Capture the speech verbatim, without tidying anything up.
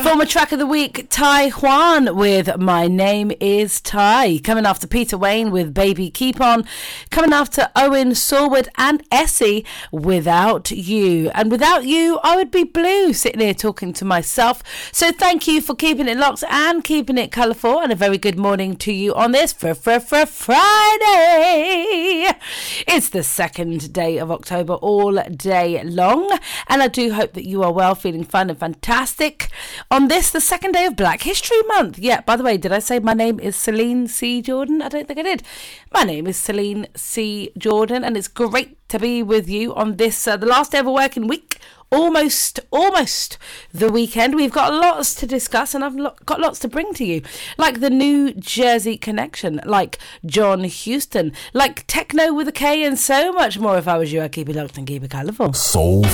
Former track of the week, Tai Juan with My Name is Tai. Coming after Peter Wayne with Baby Keep On. Coming after Owen Saward and Essie, Without You. And without you, I would be blue, sitting here talking to myself. So thank you for keeping it locked and keeping it colourful. And a very good morning to you on this for, for, for Friday. It's the second day of October all day long. And I do hope that you are well, feeling fun and fantastic on this, the second day of Black History Month. Yeah, by the way, did I say my name is Celine C. Jordan? I don't think I did. My name is Celine C. Jordan, and it's great to be with you on this, uh, the last day of a working week. Almost, almost the weekend. We've got lots to discuss, and I've lo- got lots to bring to you. Like the New Jersey Connection, like John Houston, like Techno with a K, and so much more. If I was you, I'd keep it locked and keep it colourful. Soul